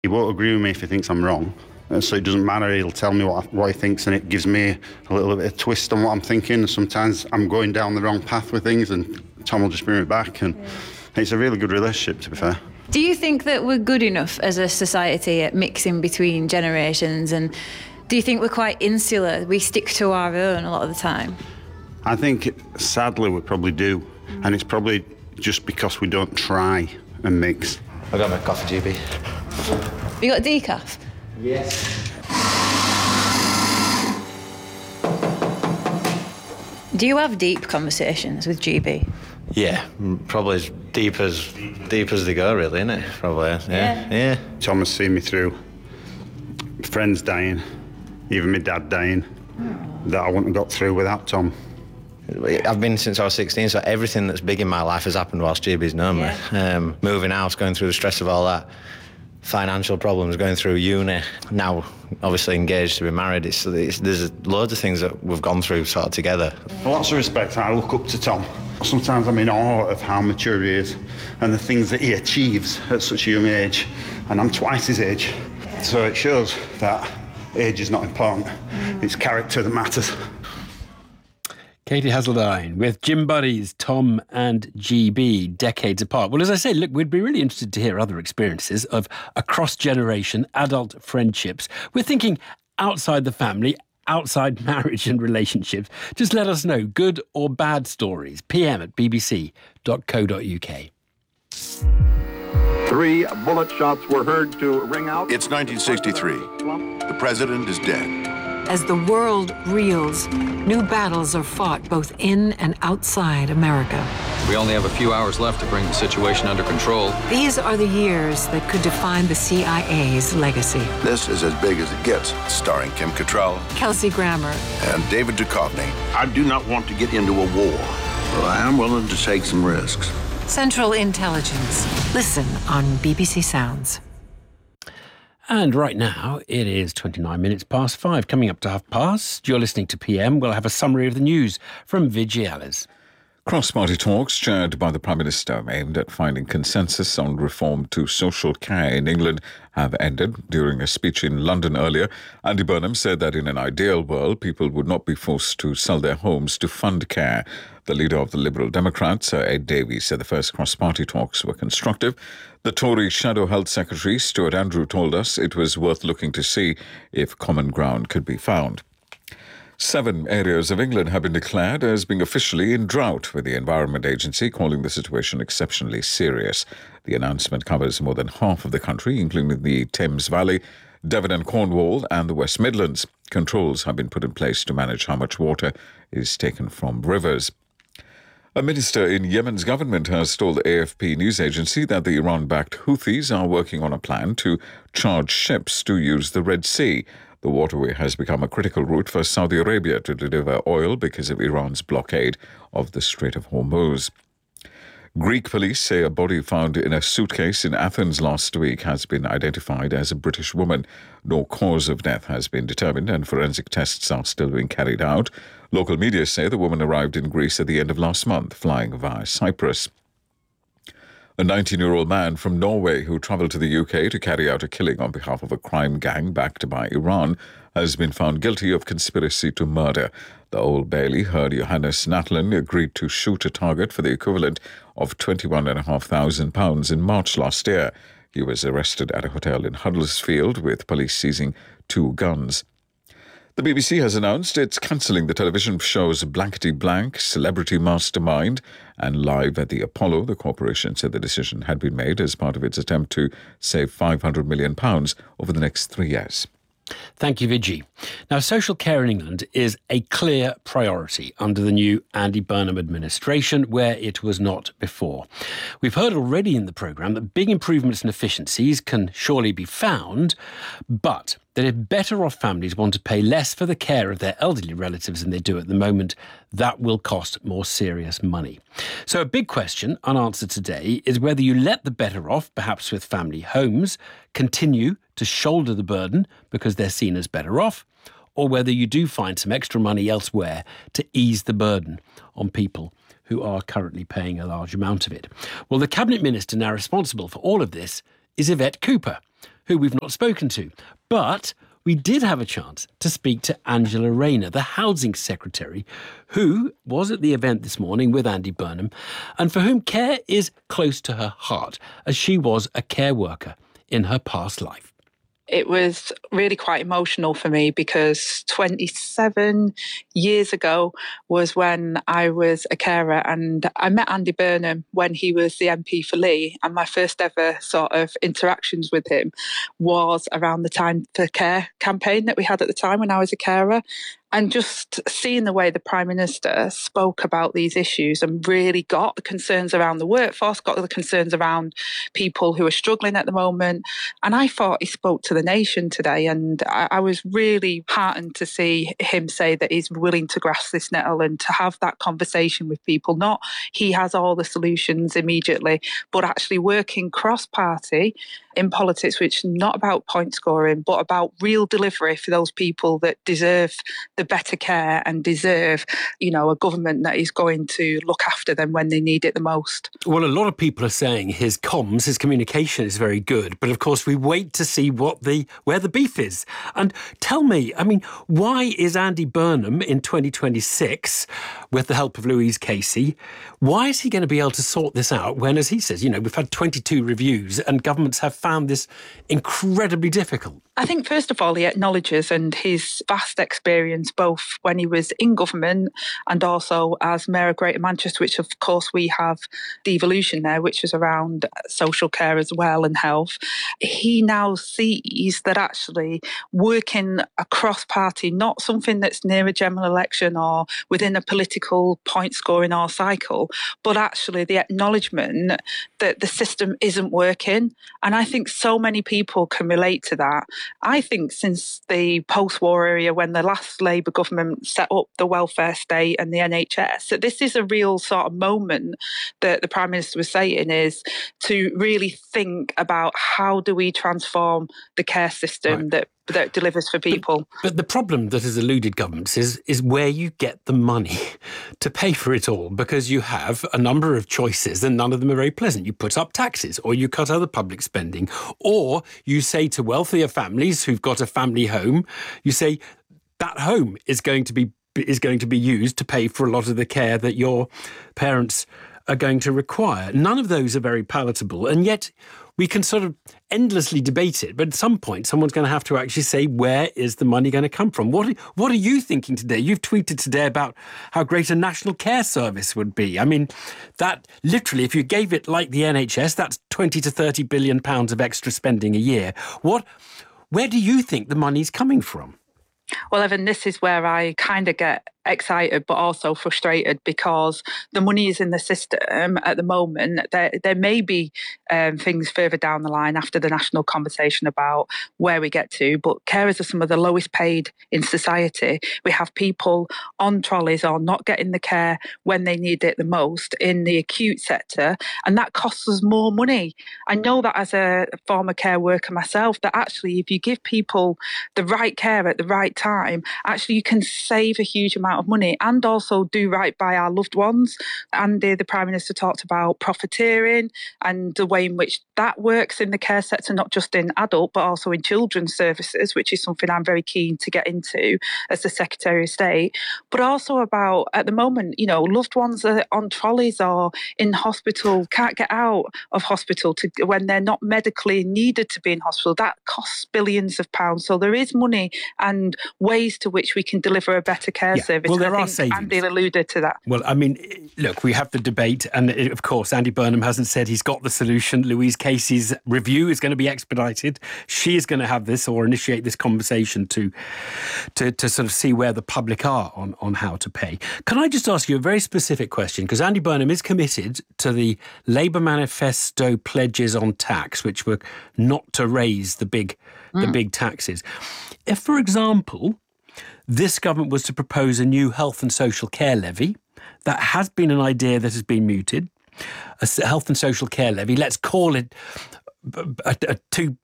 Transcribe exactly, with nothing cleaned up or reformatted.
He won't agree with me if he thinks I'm wrong. So it doesn't matter, he'll tell me what, what he thinks, and it gives me a little bit of twist on what I'm thinking. Sometimes I'm going down the wrong path with things, and Tom will just bring me back, and yeah. It's a really good relationship, to be fair. Do you think that we're good enough as a society at mixing between generations, and do you think we're quite insular? We stick to our own a lot of the time? I think, sadly, we probably do, mm. and it's probably just because we don't try and mix. I got my coffee, G B. You got decaf? Yes. Do you have deep conversations with G B? Yeah, probably as deep as deep as they go, really, isn't it? Probably, yeah. Yeah. yeah. Tom has seen me through friends dying, even my dad dying, oh. that I wouldn't have got through without Tom. I've been since I was sixteen, so everything that's big in my life has happened whilst G B's known yeah. me. Um, moving house, going through the stress of all that. Financial problems, going through uni, now obviously engaged to be married. It's, it's, there's loads of things that we've gone through sort of together. Lots of respect. I look up to Tom. Sometimes I'm in awe of how mature he is and the things that he achieves at such a young age, and I'm twice his age. So it shows that age is not important. It's character that matters. Katie Hazeldine with gym buddies Tom and G B, decades apart. Well, as I say, look, we'd be really interested to hear other experiences of across-generation adult friendships. We're thinking outside the family, outside marriage and relationships. Just let us know, good or bad stories. p m at b b c dot co dot u k. Three bullet shots were heard to ring out. It's nineteen sixty-three. The president is dead. As the world reels, new battles are fought both in and outside America. We only have a few hours left to bring the situation under control. These are the years that could define the C I A's legacy. This is as big as it gets, starring Kim Cattrall, Kelsey Grammer, and David Duchovny. I do not want to get into a war, but I am willing to take some risks. Central Intelligence. Listen on B B C Sounds. And right now, it is twenty-nine minutes past five, coming up to half past. You're listening to P M. We'll have a summary of the news from Vijay Alice. Cross-party talks chaired by the Prime Minister aimed at finding consensus on reform to social care in England have ended. During a speech in London earlier, Andy Burnham said that in an ideal world, people would not be forced to sell their homes to fund care. The leader of the Liberal Democrats, Sir Ed Davies, said the first cross-party talks were constructive. The Tory Shadow Health Secretary, Stuart Andrew, told us it was worth looking to see if common ground could be found. Seven areas of England have been declared as being officially in drought, with the Environment Agency calling the situation exceptionally serious. The announcement covers more than half of the country, including the Thames Valley, Devon and Cornwall, and the West Midlands. Controls have been put in place to manage how much water is taken from rivers. A minister in Yemen's government has told the A F P news agency that the Iran-backed Houthis are working on a plan to charge ships to use the Red Sea. The waterway has become a critical route for Saudi Arabia to deliver oil because of Iran's blockade of the Strait of Hormuz. Greek police say a body found in a suitcase in Athens last week has been identified as a British woman. No cause of death has been determined and forensic tests are still being carried out. Local media say the woman arrived in Greece at the end of last month, flying via Cyprus. A nineteen-year-old man from Norway who travelled to the U K to carry out a killing on behalf of a crime gang backed by Iran has been found guilty of conspiracy to murder. The Old Bailey heard Johannes Natlin agreed to shoot a target for the equivalent of twenty-one thousand five hundred pounds in March last year. He was arrested at a hotel in Huddersfield, with police seizing two guns. The B B C has announced it's cancelling the television shows Blankety Blank, Celebrity Mastermind, and Live at the Apollo. The corporation said the decision had been made as part of its attempt to save five hundred million pounds over the next three years. Thank you, Vijay. Now, social care in England is a clear priority under the new Andy Burnham administration, where it was not before. We've heard already in the programme that big improvements and efficiencies can surely be found, but that if better-off families want to pay less for the care of their elderly relatives than they do at the moment, that will cost more serious money. So a big question unanswered today is whether you let the better-off, perhaps with family homes, continue to shoulder the burden because they're seen as better off, or whether you do find some extra money elsewhere to ease the burden on people who are currently paying a large amount of it. Well, the Cabinet Minister now responsible for all of this is Yvette Cooper, who we've not spoken to. But we did have a chance to speak to Angela Rayner, the Housing Secretary, who was at the event this morning with Andy Burnham, and for whom care is close to her heart, as she was a care worker in her past life. It was really quite emotional for me because twenty-seven years ago was when I was a carer, and I met Andy Burnham when he was the M P for Lee, and my first ever sort of interactions with him was around the Time for Care campaign that we had at the time when I was a carer. And just seeing the way the Prime Minister spoke about these issues and really got the concerns around the workforce, got the concerns around people who are struggling at the moment. And I thought he spoke to the nation today. And I, I was really heartened to see him say that he's willing to grasp this nettle and to have that conversation with people. Not he has all the solutions immediately, but actually working cross-party in politics, which is not about point scoring, but about real delivery for those people that deserve the better care and deserve, you know, a government that is going to look after them when they need it the most. Well, a lot of people are saying his comms, his communication is very good, but of course we wait to see what the where the beef is. And tell me, I mean, why is Andy Burnham in twenty twenty-six, with the help of Louise Casey, why is he going to be able to sort this out when, as he says, you know, we've had twenty-two reviews and governments have found this incredibly difficult? I think, first of all, he acknowledges and his vast experience, both when he was in government and also as Mayor of Greater Manchester, which, of course, we have devolution there, which is around social care as well and health. He now sees that actually working across party, not something that's near a general election or within a political point scoring or cycle, but actually the acknowledgement that the system isn't working. And I think so many people can relate to that. I think since the post-war era, when the last Labour government set up the welfare state and the N H S, that this is a real sort of moment that the Prime Minister was saying is to really think about how do we transform the care system right. that that delivers for people. But, but the problem that has eluded governments is is where you get the money to pay for it all, because you have a number of choices and none of them are very pleasant. You put up taxes, or you cut other public spending, or you say to wealthier families who've got a family home, you say that home is going to be is going to be used to pay for a lot of the care that your parents are going to require. None of those are very palatable, and yet we can sort of endlessly debate it, but at some point someone's going to have to actually say, where is the money going to come from? What, what are you thinking today? You've tweeted today about how great a national care service would be. I mean, that literally, if you gave it like the N H S, that's twenty to thirty billion pounds of extra spending a year. What, where do you think the money's coming from? Well, Evan, this is where I kind of get excited but also frustrated, because the money is in the system at the moment. There, there may be um, things further down the line after the national conversation about where we get to, but carers are some of the lowest paid in society. We have people on trolleys or not getting the care when they need it the most in the acute sector, and that costs us more money. I know that as a former care worker myself, that actually if you give people the right care at the right time, actually you can save a huge amount of money and also do right by our loved ones. Andy, the Prime Minister, talked about profiteering and the way in which that works in the care sector, not just in adult but also in children's services, which is something I'm very keen to get into as the Secretary of State. But also about, at the moment, you know, loved ones are on trolleys or in hospital, can't get out of hospital to when they're not medically needed to be in hospital. That costs billions of pounds. So there is money and ways to which we can deliver a better care yeah. service. Well, there I are think savings. Andy alluded to that. Well, I mean, look, we have the debate, and of course, Andy Burnham hasn't said he's got the solution. Louise Casey's review is going to be expedited. She is going to have this or initiate this conversation to, to, to sort of see where the public are on, on how to pay. Can I just ask you a very specific question? Because Andy Burnham is committed to the Labour manifesto pledges on tax, which were not to raise the big, mm. the big taxes. If, for example, this government was to propose a new health and social care levy, that has been an idea that has been mooted, a health and social care levy, let's call it a, a two